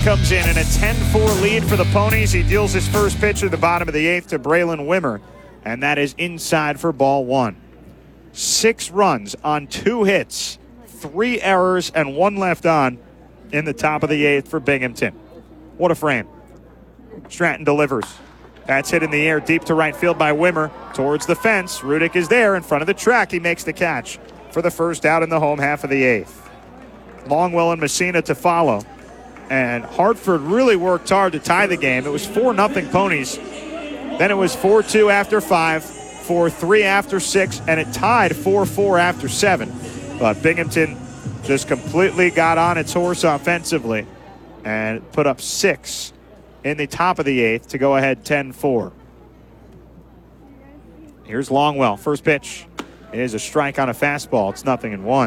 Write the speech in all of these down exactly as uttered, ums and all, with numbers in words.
comes in in a ten four lead for the Ponies. He deals his first pitch at the bottom of the eighth to Braylon Wimmer, and that is inside for ball one. Six runs on two hits, three errors, and one left on in the top of the eighth for Binghamton. What a frame. Stratton delivers. That's hit in the air deep to right field by Wimmer. Towards the fence. Rudick is there in front of the track. He makes the catch for the first out in the home half of the eighth. Longwell and Messina to follow. And Hartford really worked hard to tie the game. It was four nothing Ponies. Then it was four two after five, four three after six, and it tied four four after seven. But Binghamton just completely got on its horse offensively and put up six in the top of the eighth to go ahead ten four. Here's Longwell. First pitch is a strike on a fastball. It's nothing in one.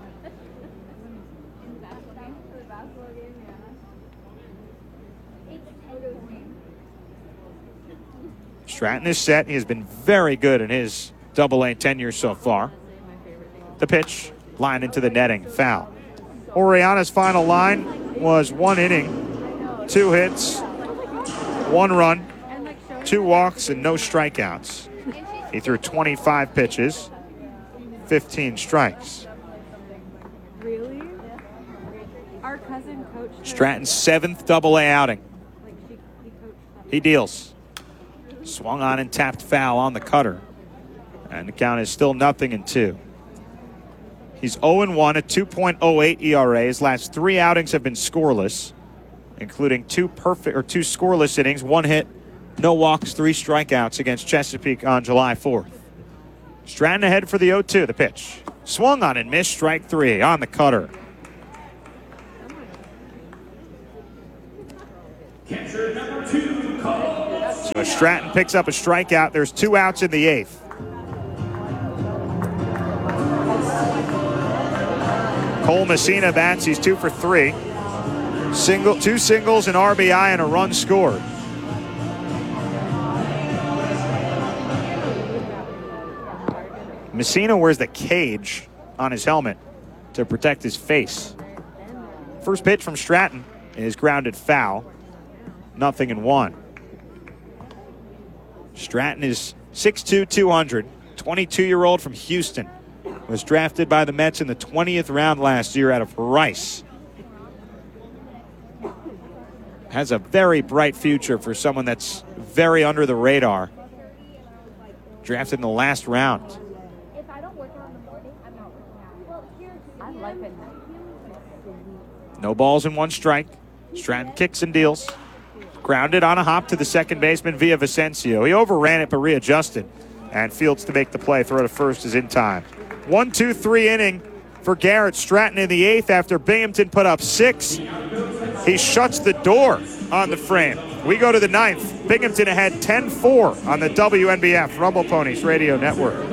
Stratton is set. He has been very good in his double A tenure so far. The pitch, line into the netting, foul. Oriana's final line was one inning, two hits, one run, two walks, and no strikeouts. He threw twenty-five pitches, fifteen strikes. Really? Our cousin coached Stratton's seventh double A outing. He deals. Swung on and tapped foul on the cutter. And the count is still nothing in two. He's oh and one at two point oh eight E R A. His last three outings have been scoreless, including two perfect or two scoreless innings, one hit, no walks, three strikeouts against Chesapeake on July fourth. Stratton ahead for the oh two. The pitch. Swung on and missed, strike three on the cutter. Catcher number two, call. So Stratton picks up a strikeout. There's two outs in the eighth. Cole Messina bats. He's two for three. Single, two singles, an R B I, and a run scored. Messina wears the cage on his helmet to protect his face. First pitch from Stratton is grounded foul. Nothing in one. Stratton is six two, two hundred, twenty-two-year-old from Houston. Was drafted by the Mets in the twentieth round last year out of Rice. Has a very bright future for someone that's very under the radar. Drafted in the last round. If I don't work out in the morning, I'm not working out. I like it. No balls and one strike. Stratton kicks and deals. Grounded on a hop to the second baseman via Vicencio. He overran it but readjusted. And Fields to make the play. Throw to first is in time. One, two, three inning for Garrett Stratton in the eighth after Binghamton put up six. He shuts the door on the frame. We go to the ninth. Binghamton ahead ten four on the W N B F Rumble Ponies Radio Network.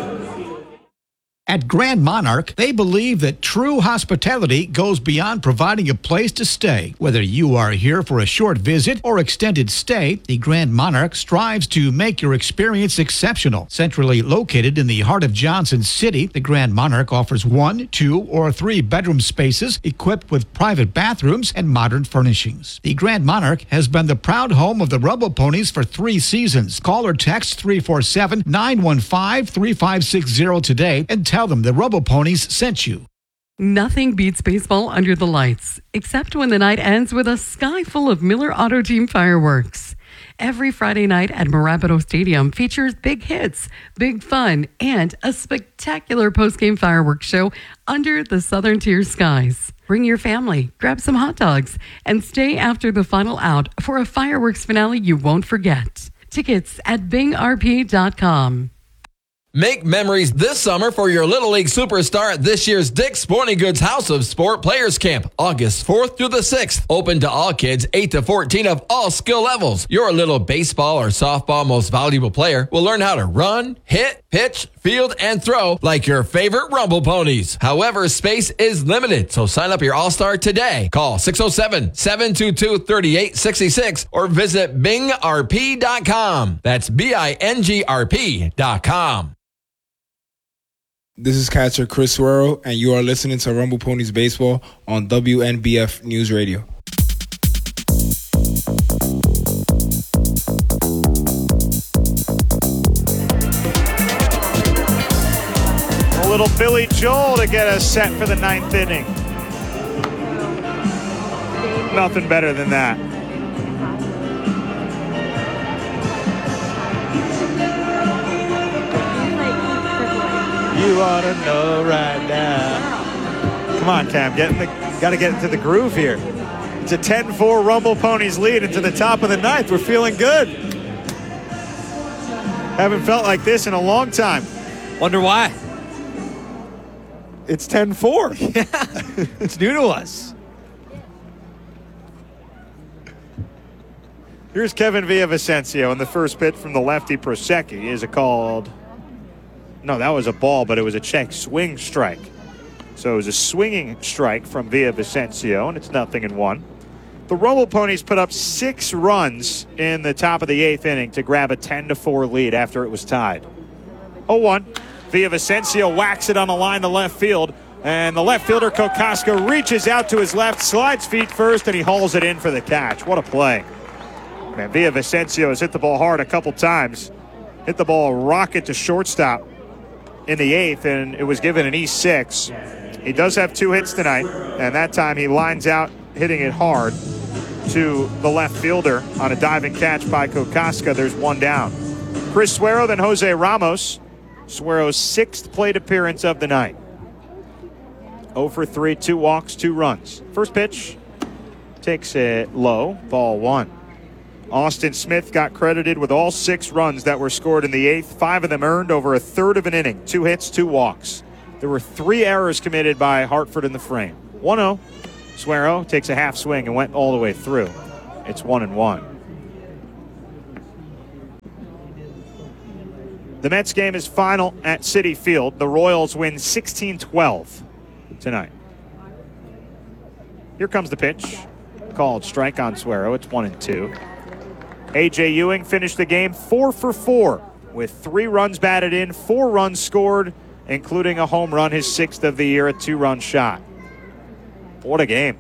At Grand Monarch, they believe that true hospitality goes beyond providing a place to stay. Whether you are here for a short visit or extended stay, the Grand Monarch strives to make your experience exceptional. Centrally located in the heart of Johnson City, the Grand Monarch offers one, two, or three bedroom spaces equipped with private bathrooms and modern furnishings. The Grand Monarch has been the proud home of the Rumble Ponies for three seasons. Call or text three four seven, nine one five, three five six zero today and tell them the Rumble Ponies sent you. Nothing beats baseball under the lights, except when the night ends with a sky full of Miller Auto Team fireworks. Every Friday night at Marabato Stadium features big hits, big fun, and a spectacular post-game fireworks show under the Southern Tier skies. Bring your family, grab some hot dogs, and stay after the final out for a fireworks finale you won't forget. Tickets at bing r p dot com. Make memories this summer for your Little League superstar at this year's Dick's Sporting Goods House of Sport Players Camp, August fourth through the sixth. Open to all kids eight to fourteen of all skill levels. Your little baseball or softball most valuable player will learn how to run, hit, pitch, field, and throw like your favorite Rumble Ponies. However, space is limited, so sign up your All-Star today. Call six oh seven, seven two two, three eight six six or visit bing r p dot com. That's B I N G R P dot com. This is catcher Chris Suero, and you are listening to Rumble Ponies Baseball on W N B F News Radio. little Billy Joel to get us set for the ninth inning. Nothing better than that. You ought to know right now. Come on, Cam. Get in the, got to get into the groove here. It's a ten four Rumble Ponies lead into the top of the ninth. We're feeling good. Haven't felt like this in a long time. Wonder why? It's ten four. Yeah, it's new to us. Here's Kevin Villavicencio, and the first pitch from the lefty Prosecki is a called. No, that was a ball, but it was a check swing strike. So it was a swinging strike from Villavicencio, and it's nothing in one. The Rumble Ponies put up six runs in the top of the eighth inning to grab a ten to four lead after it was tied. oh one. Villavicencio whacks it on the line to left field, and the left fielder Kokoska reaches out to his left, slides feet first, and he hauls it in for the catch. What a play. Man, Villavicencio has hit the ball hard a couple times. Hit the ball a rocket to shortstop in the eighth, and it was given an E six. He does have two hits tonight, and that time he lines out, hitting it hard to the left fielder on a diving catch by Kokoska. There's one down. Chris Suero, then Jose Ramos. Suero's sixth plate appearance of the night. oh for three, two walks, two runs. First pitch, takes it low, ball one. Austin Smith got credited with all six runs that were scored in the eighth, five of them earned over a third of an inning, two hits, two walks. There were three errors committed by Hartford in the frame. one oh. Suero takes a half swing and went all the way through. It's one and one. The Mets game is final at Citi Field. The Royals win sixteen twelve tonight. Here comes the pitch. Called strike on Suero. It's one and two. A J Ewing finished the game four for four with three runs batted in, four runs scored, including a home run, his sixth of the year, a two-run shot. What a game.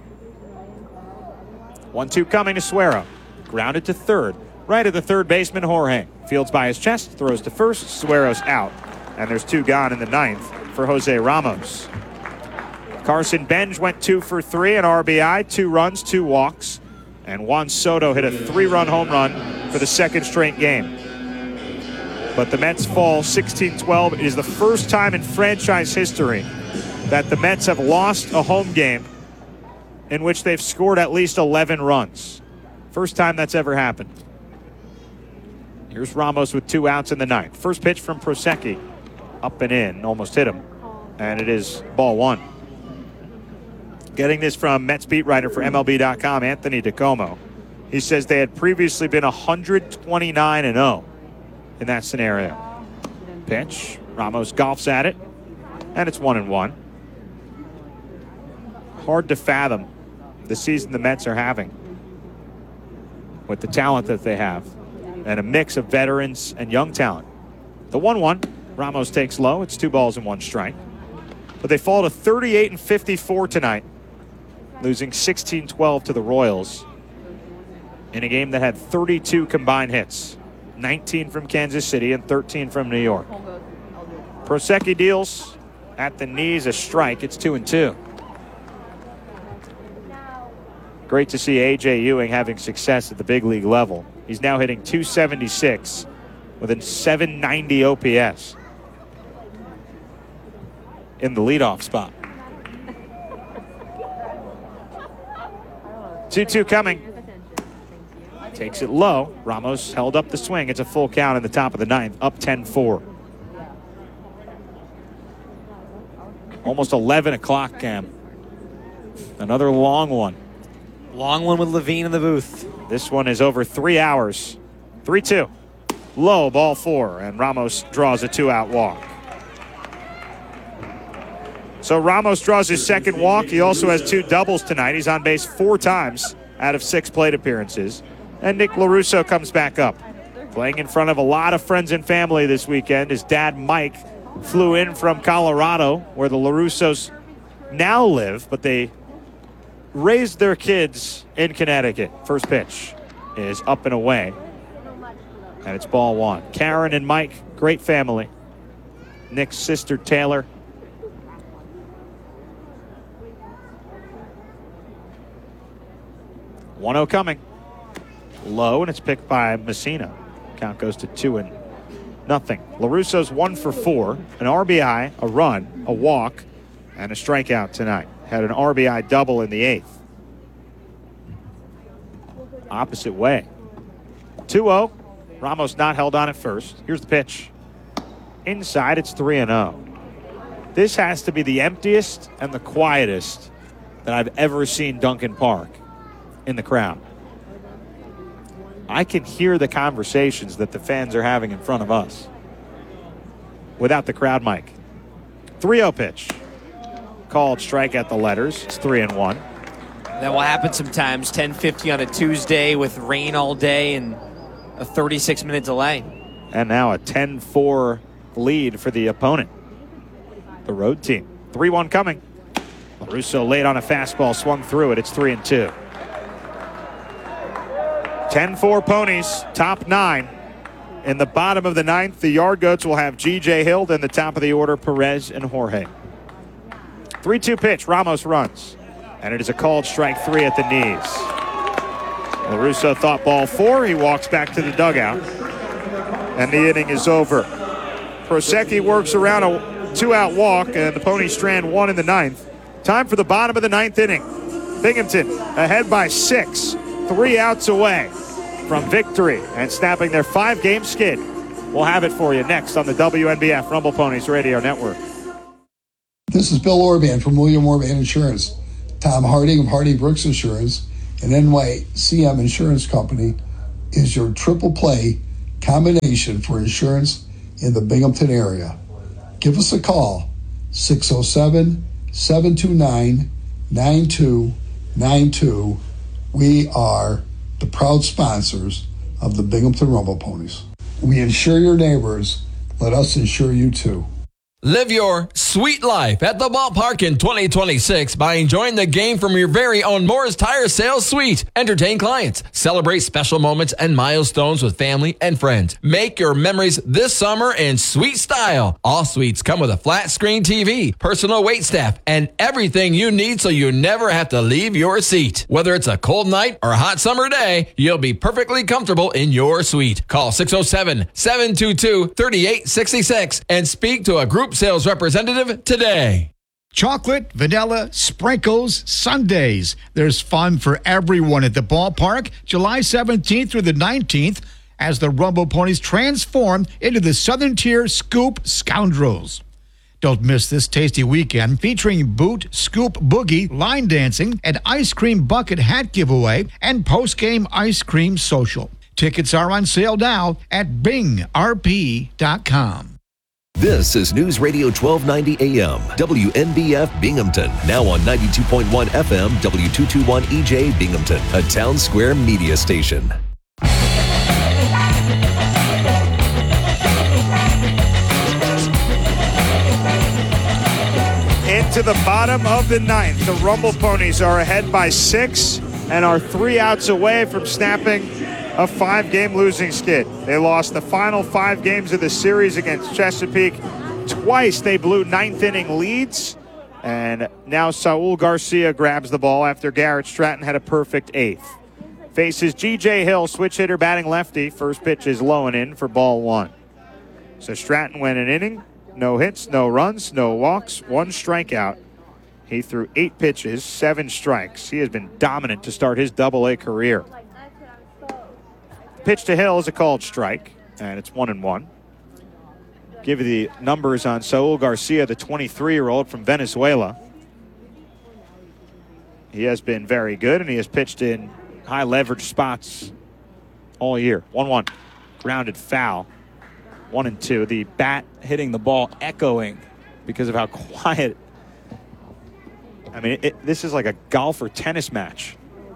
one two coming to Suero. Grounded to third. Right at the third baseman, Jorge. Fields by his chest, throws to first. Suero's out. And there's two gone in the ninth for Jose Ramos. Carson Benj went two for three, an R B I, two runs, two walks. And Juan Soto hit a three-run home run for the second straight game. But the Mets fall sixteen twelve. It is the first time in franchise history that the Mets have lost a home game in which they've scored at least eleven runs. First time that's ever happened. Here's Ramos with two outs in the ninth. First pitch from Prosecki. Up and in. Almost hit him. And it is ball one. Getting this from Mets beat writer for M L B dot com, Anthony DiComo. He says they had previously been one twenty-nine and oh in that scenario. Pitch. Ramos golfs at it. And it's one and one. Hard to fathom the season the Mets are having with the talent that they have and a mix of veterans and young talent. The one one, Ramos takes low. It's two balls and one strike. But they fall to thirty-eight and fifty-four tonight, losing sixteen twelve to the Royals in a game that had thirty-two combined hits, nineteen from Kansas City and thirteen from New York. Prosecki deals at the knees, a strike. It's two and two. Great to see A J Ewing having success at the big league level. He's now hitting two seventy-six with a seven ninety O P S in the leadoff spot. two two coming. Takes it low. Ramos held up the swing. It's a full count in the top of the ninth, up ten four. Almost eleven o'clock, Cam. Another long one. Long one with Levine in the booth. This one is over three hours. three two. Low, ball four, and Ramos draws a two-out walk. So Ramos draws his second walk. He also has two doubles tonight. He's on base four times out of six plate appearances. And Nick LaRusso comes back up, playing in front of a lot of friends and family this weekend. His dad, Mike, flew in from Colorado, where the LaRussos now live, but they raised their kids in Connecticut. First pitch is up and away, and it's ball one. Karen and Mike, great family. Nick's sister, Taylor, one oh coming. Low, and it's picked by Messina. Count goes to two and nothing. LaRusso's one for four. An R B I, a run, a walk, and a strikeout tonight. Had an R B I double in the eighth. Opposite way. two oh. Ramos not held on at first. Here's the pitch. Inside, it's three and oh. This has to be the emptiest and the quietest that I've ever seen Duncan Park in the crowd. I can hear the conversations that the fans are having in front of us without the crowd mic. three oh pitch. Called strike at the letters. It's three and one. That will happen sometimes. ten fifty on a Tuesday with rain all day and a thirty-six minute delay. And now a ten four lead for the opponent. The road team. three one coming. LaRusso late on a fastball, swung through it. It's three and two. ten four Ponies, top nine. In the bottom of the ninth, the Yard Goats will have G J Hill. Then the top of the order, Perez and Jorge. three two pitch. Ramos runs. And it is a called strike three at the knees. LaRusso thought ball four. He walks back to the dugout. And the inning is over. Prosecki works around a two-out walk, and the Ponies strand one in the ninth. Time for the bottom of the ninth inning. Binghamton ahead by six. Three outs away from victory and snapping their five-game skid. We'll have it for you next on the W N B F Rumble Ponies Radio Network. This is Bill Orban from William Orban Insurance. Tom Harding of Harding Brooks Insurance and N Y C M Insurance Company is your triple play combination for insurance in the Binghamton area. Give us a call, six oh seven, seven two nine, nine two nine two. We are the proud sponsors of the Binghamton Rumble Ponies. We insure your neighbors. Let us insure you too. Live your sweet life at the ballpark in twenty twenty-six by enjoying the game from your very own Moore's Tire Sales Suite. Entertain clients, celebrate special moments and milestones with family and friends. Make your memories this summer in sweet style. All suites come with a flat screen T V, personal wait staff, and everything you need so you never have to leave your seat. Whether it's a cold night or a hot summer day, you'll be perfectly comfortable in your suite. Call six oh seven, seven two two, three eight six six and speak to a group sales representative today. Chocolate, vanilla, sprinkles, sundaes. There's fun for everyone at the ballpark July seventeenth through the nineteenth as the Rumble Ponies transform into the Southern Tier Scoop Scoundrels. Don't miss this tasty weekend featuring boot, scoop, boogie, line dancing, and ice cream bucket hat giveaway and post-game ice cream social. Tickets are on sale now at bing r p dot com. This is News Radio twelve ninety A M, W N B F Binghamton. Now on ninety-two point one F M, W two twenty-one E J Binghamton, a Town Square media station. Into the bottom of the ninth, the Rumble Ponies are ahead by six and are three outs away from snapping a five-game losing skid. They lost the final five games of the series against Chesapeake. Twice they blew ninth-inning leads, and now Saul Garcia grabs the ball after Garrett Stratton had a perfect eighth. Faces G J Hill, switch hitter batting lefty. First pitch is low and in for ball one. So Stratton went an inning, no hits, no runs, no walks, one strikeout. He threw eight pitches, seven strikes. He has been dominant to start his double-A career. Pitch to Hill is a called strike, and it's one and one. Give you the numbers on Saul Garcia, the twenty-three-year-old from Venezuela. He has been very good, and he has pitched in high leverage spots all year. one one. Grounded foul. One and two. The bat hitting the ball echoing because of how quiet. I mean, it, this is like a golf or tennis match.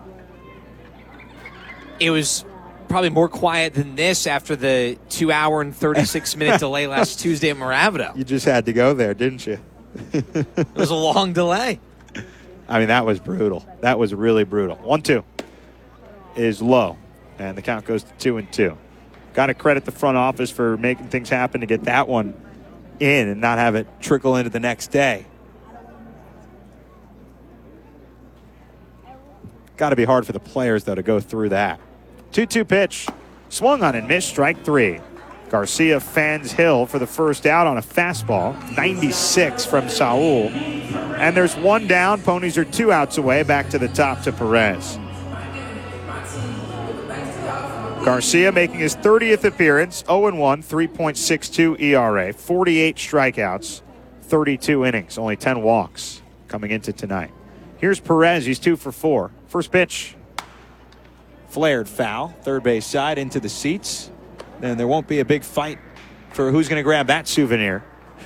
It was probably more quiet than this after the two hour and thirty-six minute delay last Tuesday at Moravido. You just had to go there, didn't you? It was a long delay. I mean, that was brutal. That was really brutal. one two is low, and the count goes to two and two. Got to credit the front office for making things happen to get that one in and not have it trickle into the next day. Got to be hard for the players, though, to go through that. two two pitch. Swung on and missed. Strike three. Garcia fans Hill for the first out on a fastball. ninety-six from Saul. And there's one down. Ponies are two outs away. Back to the top to Perez. Garcia making his thirtieth appearance. oh and one, three point six two E R A. forty-eight strikeouts, thirty-two innings. Only ten walks coming into tonight. Here's Perez. He's two for four. First pitch. Flared foul. Third base side into the seats. Then there won't be a big fight for who's going to grab that souvenir.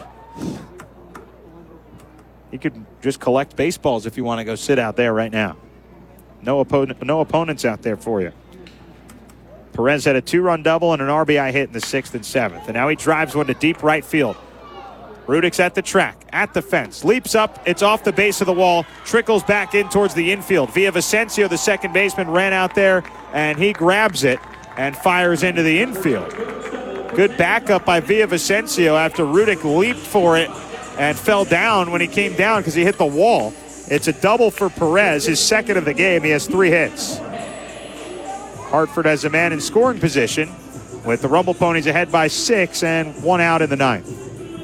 You could just collect baseballs if you want to go sit out there right now. No opponent, no opponents out there for you. Perez had a two-run double and an R B I hit in the sixth and seventh. And now he drives one to deep right field. Rudik's at the track, at the fence, leaps up, it's off the base of the wall, trickles back in towards the infield. Villavicencio, the second baseman, ran out there, and he grabs it and fires into the infield. Good backup by Villavicencio after Rudik leaped for it and fell down when he came down because he hit the wall. It's a double for Perez, his second of the game. He has three hits. Hartford has a man in scoring position with the Rumble Ponies ahead by six and one out in the ninth.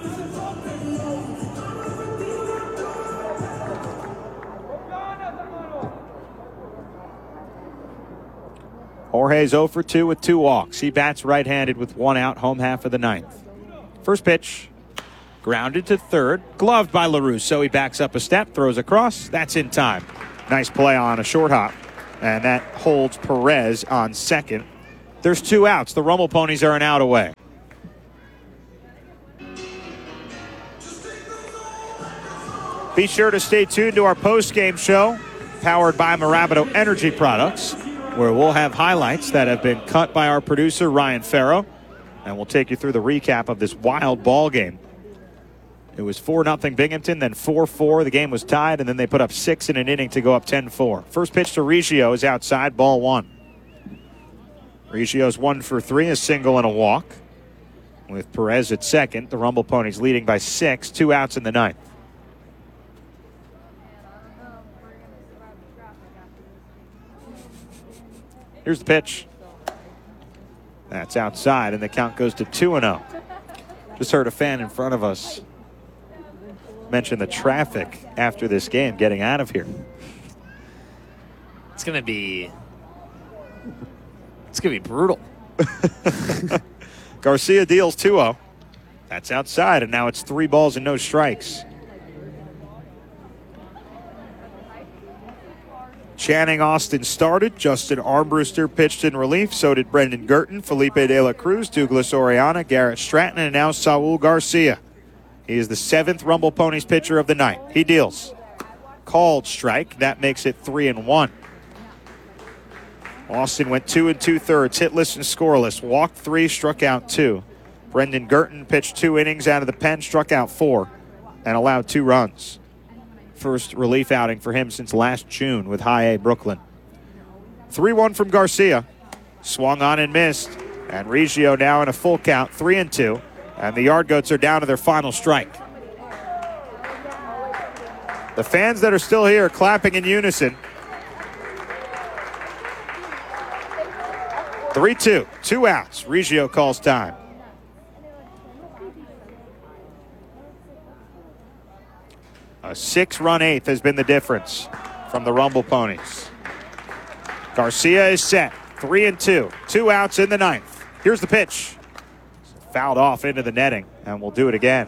Jorge's oh for two with two walks. He bats right-handed with one out, home half of the ninth. First pitch, grounded to third, gloved by LaRusso. He backs up a step, throws across. That's in time. Nice play on a short hop, and that holds Perez on second. There's two outs. The Rumble Ponies are an out away. Be sure to stay tuned to our post-game show, powered by Mirabito Energy Products, where we'll have highlights that have been cut by our producer, Ryan Farrow, and we'll take you through the recap of this wild ball game. It was four nothing Binghamton, then four four. The game was tied, and then they put up six in an inning to go up ten four. First pitch to Reggio is outside, ball one. Reggio's one for three, a single and a walk. With Perez at second, the Rumble Ponies leading by six, two outs in the ninth. Here's the pitch. That's outside, and the count goes to two and oh. Just heard a fan in front of us mention the traffic after this game getting out of here. It's going to be... It's going to be brutal. Garcia deals two oh. That's outside, and now it's three balls and no strikes. Channing Austin started. Justin Armbruster pitched in relief. So did Brendan Girton, Felipe De La Cruz, Douglas Oriana, Garrett Stratton, and now Saul Garcia. He is the seventh Rumble Ponies pitcher of the night. He deals. Called strike. That makes it three and one. Austin went two and two thirds, hitless and scoreless. Walked three, struck out two. Brendan Girton pitched two innings out of the pen, struck out four, and allowed two runs. First relief outing for him since last June with High A Brooklyn. three one from Garcia. Swung on and missed. And Reggio now in a full count, three and two. And the Yard Goats are down to their final strike. The fans that are still here clapping in unison. three two, two outs. Reggio calls time. A six-run eighth has been the difference from the Rumble Ponies. Garcia is set, three and two. Two outs in the ninth. Here's the pitch. Fouled off into the netting, and we'll do it again.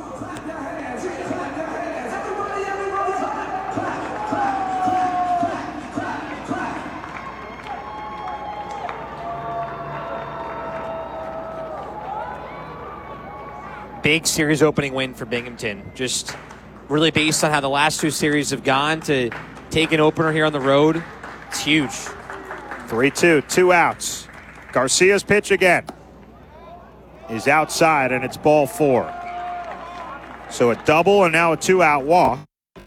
Big series opening win for Binghamton. Just really based on how the last two series have gone, to take an opener here on the road, it's huge. three two, two outs. Garcia's pitch again is outside, and it's ball four. So a double and now a two-out walk.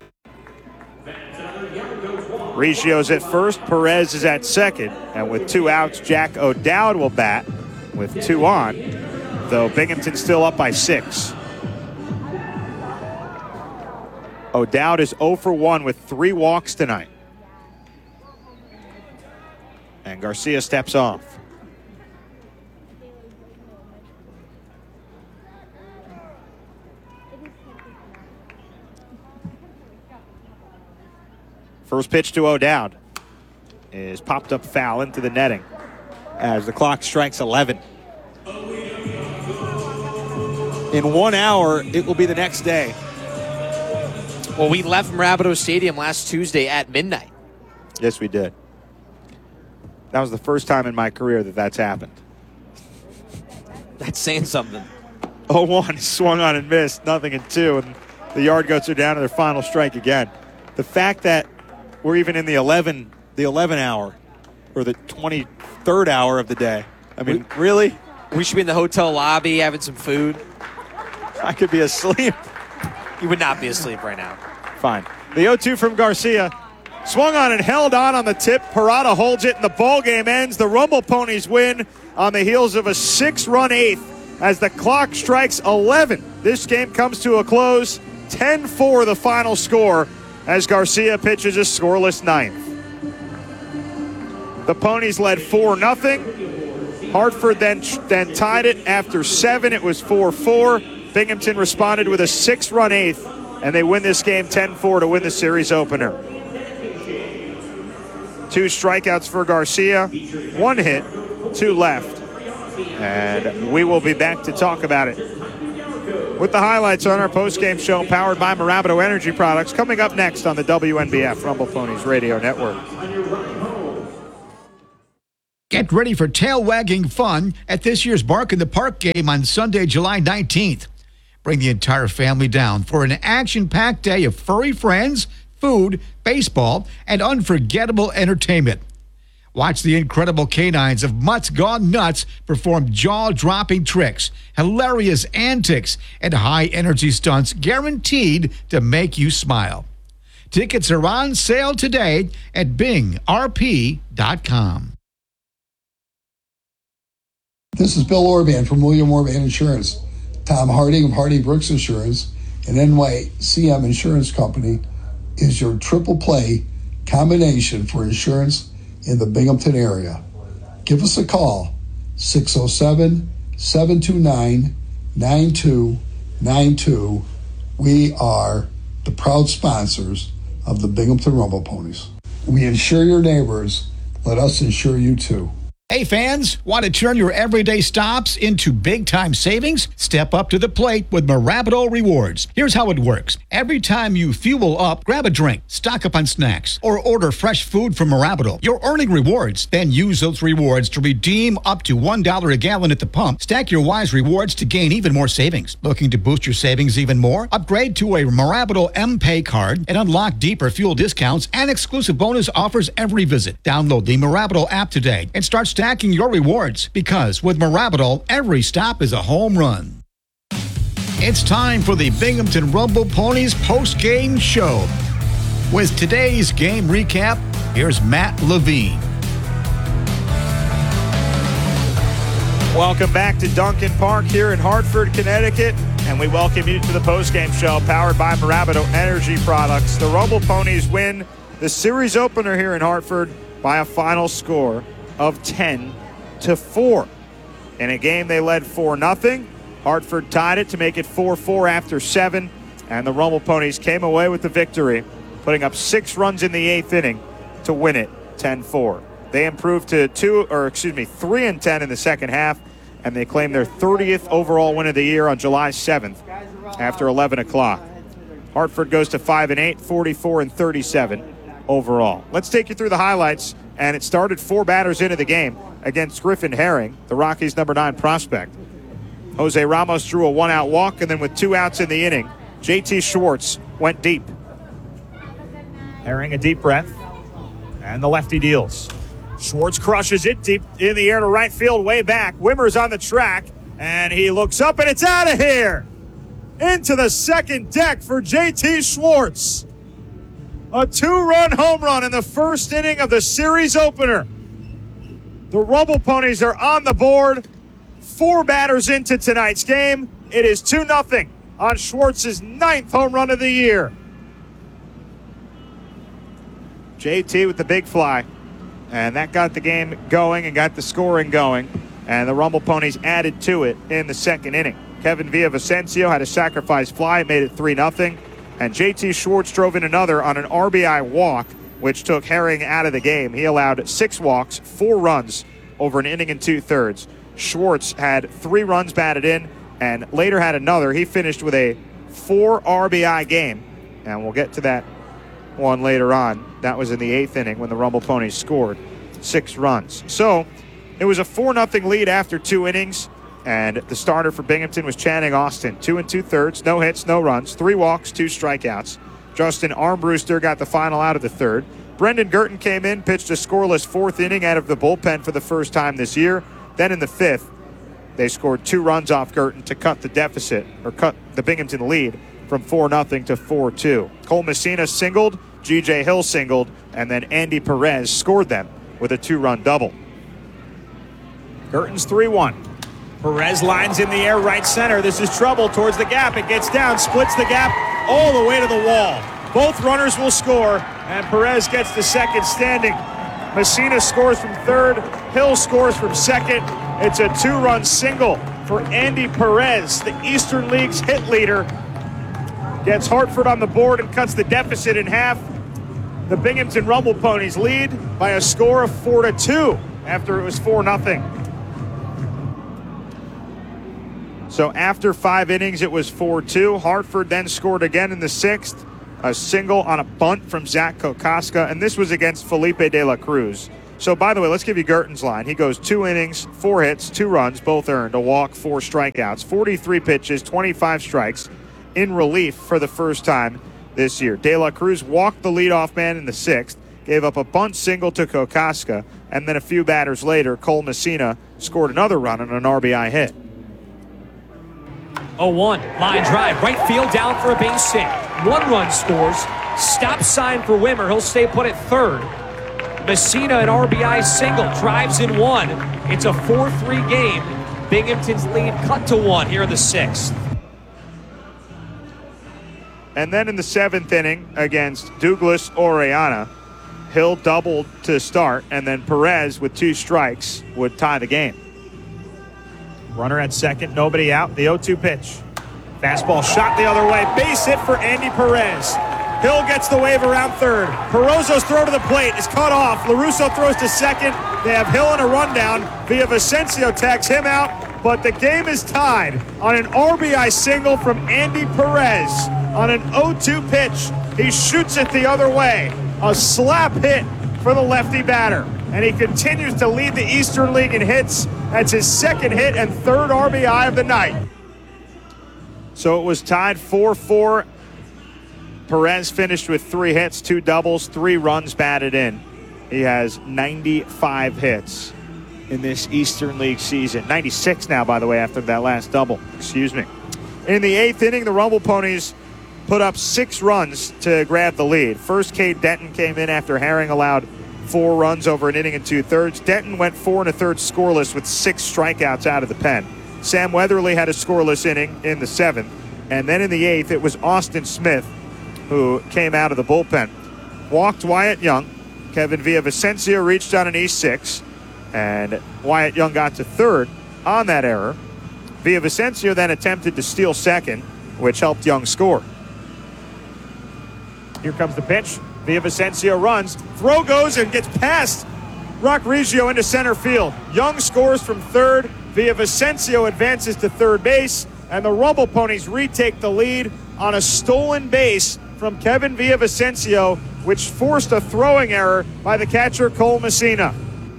Reggio's at first, Perez is at second, and with two outs, Jack O'Dowd will bat with two on, though Binghamton's still up by six. O'Dowd is oh for one with three walks tonight. And Garcia steps off. First pitch to O'Dowd is popped up foul into the netting as the clock strikes eleven. In one hour, it will be the next day. Well, we left Marabito Stadium last Tuesday at midnight. Yes, we did. That was the first time in my career that that's happened. That's saying something. oh one, swung on and missed, nothing in two, and the Yard Goats are down to their final strike again. The fact that we're even in the eleven, the eleven hour, or the twenty-third hour of the day. I mean, we, really? We should be in the hotel lobby having some food. I could be asleep. You would not be asleep right now. Fine. The oh two from Garcia. Swung on and held on on the tip. Parada holds it, and the ball game ends. The Rumble Ponies win on the heels of a six-run eighth as the clock strikes eleven. This game comes to a close. ten four the final score as Garcia pitches a scoreless ninth. The Ponies led four nothing. Hartford then, then tied it after seven. It was four four. Binghamton responded with a six-run eighth, and they win this game ten four to win the series opener. Two strikeouts for Garcia, one hit, two left. And we will be back to talk about it with the highlights on our postgame show powered by Marabito Energy Products coming up next on the W N B F Rumble Ponies Radio Network. Get ready for tail-wagging fun at this year's Bark in the Park game on Sunday, July nineteenth. Bring the entire family down for an action-packed day of furry friends, food, baseball, and unforgettable entertainment. Watch the incredible canines of Mutts Gone Nuts perform jaw-dropping tricks, hilarious antics, and high-energy stunts guaranteed to make you smile. Tickets are on sale today at bing r p dot com. This is Bill Orban from William Orban Insurance. Tom Harding of Harding Brooks Insurance and N Y C M Insurance Company is your triple play combination for insurance in the Binghamton area. Give us a call, six oh seven, seven two nine, nine two nine two. We are the proud sponsors of the Binghamton Rumble Ponies. We insure your neighbors. Let us insure you too. Hey fans, want to turn your everyday stops into big-time savings? Step up to the plate with Marabito Rewards. Here's how it works. Every time you fuel up, grab a drink, stock up on snacks, or order fresh food from Marabito, you're earning rewards. Then use those rewards to redeem up to one dollar a gallon at the pump. Stack your Wise Rewards to gain even more savings. Looking to boost your savings even more? Upgrade to a Marabito M-Pay card and unlock deeper fuel discounts and exclusive bonus offers every visit. Download the Marabito app today and start stacking your rewards, because with Marabito, every stop is a home run. It's time for the Binghamton Rumble Ponies post-game show. With today's game recap, here's Matt Levine. Welcome back to Duncan Park here in Hartford, Connecticut, and we welcome you to the post-game show powered by Marabito Energy Products. The Rumble Ponies win the series opener here in Hartford by a final score of ten to four. In a game they led four nothing. Hartford tied it to make it four four after seven, and the Rumble Ponies came away with the victory, putting up six runs in the eighth inning to win it ten four. They improved to two, or excuse me, three and ten in the second half, and they claimed their thirtieth overall win of the year on July seventh after eleven o'clock. Hartford goes to five and eight, forty-four and thirty-seven overall. Let's take you through the highlights. And it started four batters into the game against Griffin Herring, the Rockies' number nine prospect. Jose Ramos drew a one-out walk, and then with two outs in the inning, J T Schwartz went deep. Herring a deep breath, and the lefty deals. Schwartz crushes it deep in the air to right field, way back. Wimmer's on the track, and he looks up, and it's out of here! Into the second deck for J T Schwartz. A two-run home run in the first inning of the series opener. The Rumble Ponies are on the board. Four batters into tonight's game. It is two nothing on Schwartz's ninth home run of the year. J T with the big fly. And that got the game going and got the scoring going. And the Rumble Ponies added to it in the second inning. Kevin Villavicencio had a sacrifice fly, made it three nothing. And J T Schwartz drove in another on an R B I walk, which took Herring out of the game. He allowed six walks, four runs over an inning and two-thirds. Schwartz had three runs batted in and later had another. He finished with a four R B I game. And we'll get to that one later on. That was in the eighth inning when the Rumble Ponies scored six runs. So it was a four nothing lead after two innings. And the starter for Binghamton was Channing Austin. Two and two-thirds, no hits, no runs, three walks, two strikeouts. Justin Armbruster got the final out of the third. Brendan Girton came in, pitched a scoreless fourth inning out of the bullpen for the first time this year. Then in the fifth, they scored two runs off Girton to cut the deficit, or cut the Binghamton lead from four nothing to four two. Cole Messina singled, G J Hill singled, and then Andy Perez scored them with a two-run double. Girton's three one. Perez lines in the air right center. This is trouble towards the gap. It gets down, splits the gap all the way to the wall. Both runners will score, and Perez gets the second standing. Messina scores from third. Hill scores from second. It's a two-run single for Andy Perez, the Eastern League's hit leader. Gets Hartford on the board and cuts the deficit in half. The Binghamton Rumble Ponies lead by a score of four to two after it was four nothing. So after five innings, it was four two. Hartford then scored again in the sixth. A single on a bunt from Zach Kokoska, and this was against Felipe de la Cruz. So, by the way, let's give you Girton's line. He goes two innings, four hits, two runs, both earned, a walk, four strikeouts, forty-three pitches, twenty-five strikes, in relief for the first time this year. De La Cruz walked the leadoff man in the sixth, gave up a bunt single to Kokoska, and then a few batters later, Cole Messina scored another run on an R B I hit. oh one, line drive, right field down for a base hit. One run scores. Stop sign for Wimmer. He'll stay put at third. Messina, an R B I single, drives in one. It's a four three game. Binghamton's lead cut to one here in the sixth. And then in the seventh inning against Douglas Orellana, Hill doubled to start, and then Perez with two strikes would tie the game. Runner at second, nobody out. The oh two pitch. Fastball shot the other way. Base hit for Andy Perez. Hill gets the wave around third. Perozzo's throw to the plate is cut off. LaRusso throws to second. They have Hill in a rundown. Villavicencio tags him out, but the game is tied on an R B I single from Andy Perez on an oh two pitch. He shoots it the other way. A slap hit for the lefty batter. And he continues to lead the Eastern League in hits. That's his second hit and third R B I of the night. So it was tied four four. Perez finished with three hits, two doubles, three runs batted in. He has ninety-five hits in this Eastern League season. ninety-six now, by the way, after that last double. Excuse me. In the eighth inning, the Rumble Ponies put up six runs to grab the lead. First, Cade Denton came in after Herring allowed four runs over an inning and two-thirds. Denton went four and a third scoreless with six strikeouts out of the pen. Sam Weatherly had a scoreless inning in the seventh. And then in the eighth, it was Austin Smith who came out of the bullpen. Walked Wyatt Young. Kevin Villavicencio reached on an E six. And Wyatt Young got to third on that error. Villavicencio then attempted to steal second, which helped Young score. Here comes the pitch. Villavicencio runs. Throw goes and gets past Rock Reggio into center field. Young scores from third. Villavicencio advances to third base. And the Rumble Ponies retake the lead on a stolen base from Kevin Villavicencio, which forced a throwing error by the catcher Cole Messina.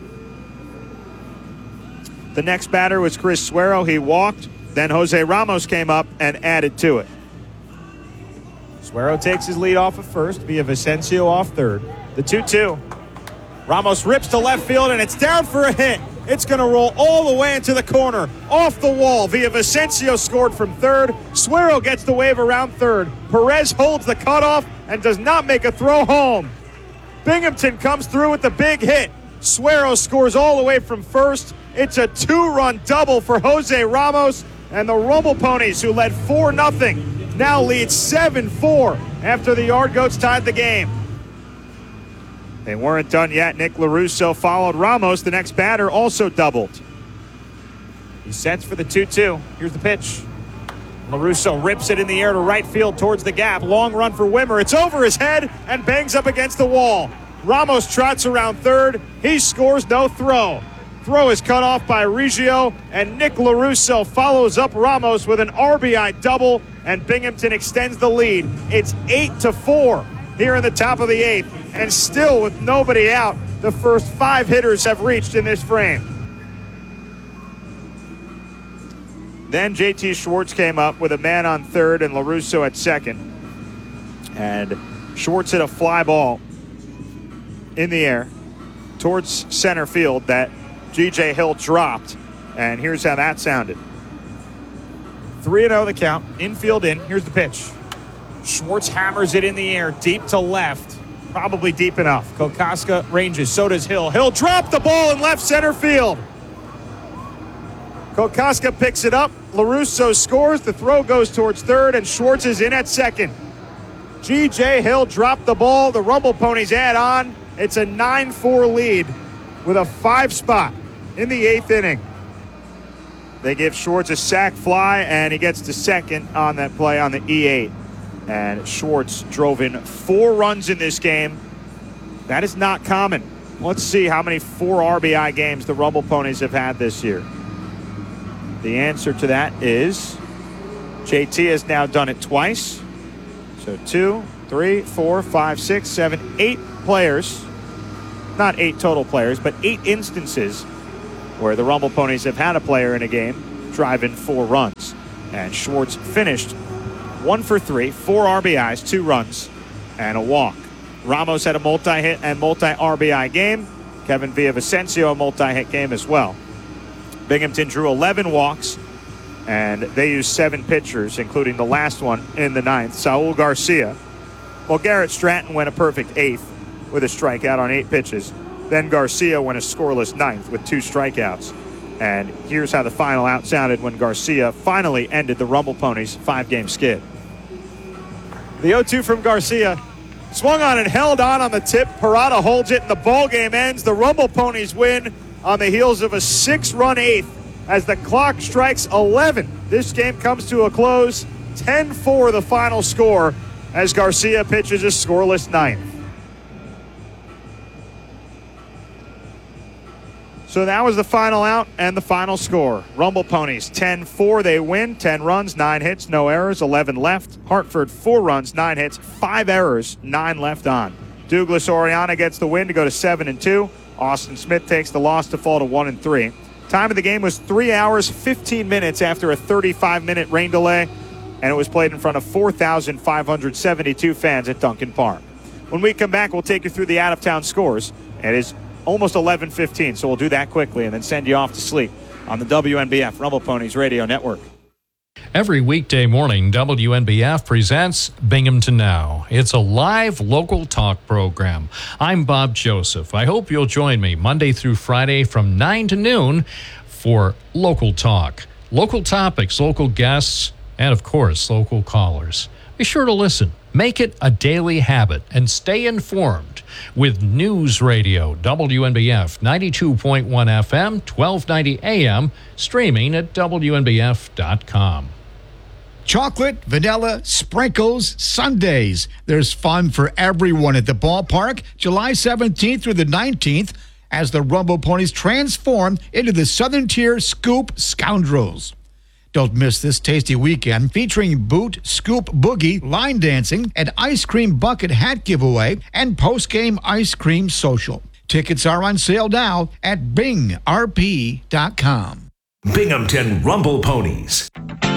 The next batter was Chris Suero. He walked. Then Jose Ramos came up and added to it. Suero takes his lead off of first. Villavicencio off third. The two two. Ramos rips to left field, and it's down for a hit. It's going to roll all the way into the corner. Off the wall. Villavicencio scored from third. Suero gets the wave around third. Perez holds the cutoff and does not make a throw home. Binghamton comes through with the big hit. Suero scores all the way from first. It's a two-run double for Jose Ramos. And the Rumble Ponies, who led four nothing, now lead seven four after the Yard Goats tied the game. They weren't done yet. Nick LaRusso followed Ramos. The next batter also doubled. He sets for the two two. Here's the pitch. LaRusso rips it in the air to right field towards the gap. Long run for Wimmer. It's over his head and bangs up against the wall. Ramos trots around third. He scores, no throw. Throw is cut off by Reggio, and Nick LaRusso follows up Ramos with an R B I double, and Binghamton extends the lead. It's eight to four here in the top of the eighth, and still with nobody out, the first five hitters have reached in this frame. Then J T Schwartz came up with a man on third and LaRusso at second. And Schwartz hit a fly ball in the air towards center field that G J Hill dropped. And here's how that sounded. three and oh the count. Infield in. Here's the pitch. Schwartz hammers it in the air deep to left. Probably deep enough. Kokoska ranges. So does Hill. Hill dropped the ball in left center field. Kokoska picks it up. LaRusso scores. The throw goes towards third, and Schwartz is in at second. G J Hill dropped the ball. The Rumble Ponies add on. It's a nine four lead with a five spot in the eighth inning. They give Schwartz a sac fly, and he gets to second on that play on the E eight. And Schwartz drove in four runs in this game. That is not common. Let's see how many four R B I games the Rumble Ponies have had this year. The answer to that is J T has now done it twice. So two, three, four, five, six, seven, eight players. Not eight total players, but eight instances where the Rumble Ponies have had a player in a game drive in four runs. And Schwartz finished one for three, four R B Is, two runs, and a walk. Ramos had a multi-hit and multi-R B I game. Kevin Villavicencio a multi-hit game as well. Binghamton drew eleven walks, and they used seven pitchers, including the last one in the ninth, Saul Garcia. Well, Garrett Stratton went a perfect eighth with a strikeout on eight pitches. Then Garcia went a scoreless ninth with two strikeouts. And here's how the final out sounded when Garcia finally ended the Rumble Ponies' five-game skid. The oh two from Garcia. Swung on and held on on the tip. Parada holds it, and the ball game ends. The Rumble Ponies win on the heels of a six-run eighth as the clock strikes eleven. This game comes to a close. ten four the final score as Garcia pitches a scoreless ninth. So that was the final out and the final score. Rumble Ponies ten four, they win. ten runs, nine hits, no errors, eleven left. Hartford four runs, nine hits, five errors, nine left on. Douglas Oriana gets the win to go to seven and two. Austin Smith takes the loss to fall to one and three. Time of the game was three hours, fifteen minutes after a thirty-five minute rain delay, and it was played in front of four thousand five hundred seventy-two fans at Duncan Park. When we come back, we'll take you through the out-of-town scores. It is almost eleven fifteen, so we'll do that quickly and then send you off to sleep on the W N B F Rumble Ponies Radio Network. Every weekday morning, W N B F presents Binghamton Now. It's a live local talk program. I'm Bob Joseph. I hope you'll join me Monday through Friday from nine to noon for local talk. Local topics, local guests, and of course, local callers. Be sure to listen. Make it a daily habit and stay informed with News Radio, W N B F ninety-two point one F M, twelve ninety A M, streaming at W N B F dot com. Chocolate, vanilla, sprinkles, sundaes. There's fun for everyone at the ballpark July seventeenth through the nineteenth as the Rumble Ponies transform into the Southern Tier Scoop Scoundrels. Don't miss this tasty weekend featuring boot, scoop, boogie, line dancing, and ice cream bucket hat giveaway and post-game ice cream social. Tickets are on sale now at Bing R P dot com. Binghamton Rumble Ponies.